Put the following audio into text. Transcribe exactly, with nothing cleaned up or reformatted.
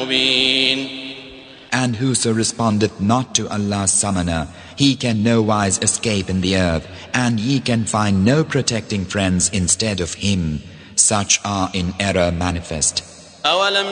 مبين. And whoso respondeth not to Allah's summoner, he can no wise escape in the earth, and ye can find no protecting friends instead of him. Such are in error manifest. أولم